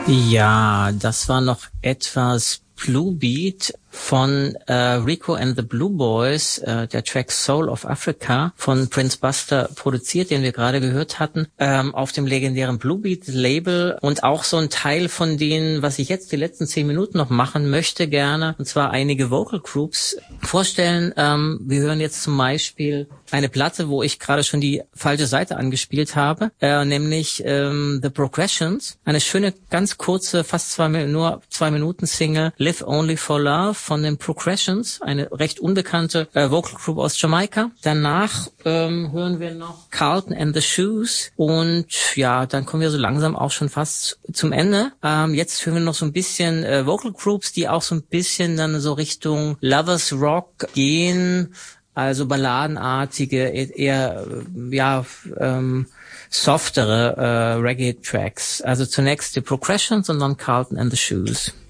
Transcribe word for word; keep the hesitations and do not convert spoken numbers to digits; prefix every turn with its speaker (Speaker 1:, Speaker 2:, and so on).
Speaker 1: Ja, das war noch etwas Blue Beat von äh, Rico and the Blue Boys, äh, der Track Soul of Africa von Prince Buster produziert, den wir gerade gehört hatten, ähm, auf dem legendären Blue Beat Label, und auch so ein Teil von denen, was ich jetzt die letzten zehn Minuten noch machen möchte gerne, und zwar einige Vocal Groups vorstellen. Ähm, wir hören jetzt zum Beispiel eine Platte, wo ich gerade schon die falsche Seite angespielt habe, äh, nämlich ähm, The Progressions, eine schöne, ganz kurze, fast zwei, nur zwei Minuten Single, Live Only for Love von den Progressions, eine recht unbekannte äh, Vocal Group aus Jamaika. Danach ähm, hören wir noch Carlton and the Shoes, und ja, dann kommen wir so langsam auch schon fast zum Ende. Ähm, jetzt hören wir noch so ein bisschen äh, Vocal Groups, die auch so ein bisschen dann so Richtung Lovers Rock gehen, also balladenartige, eher ja ähm, softere äh, Reggae-Tracks. Also zunächst die Progressions und dann Carlton and the Shoes.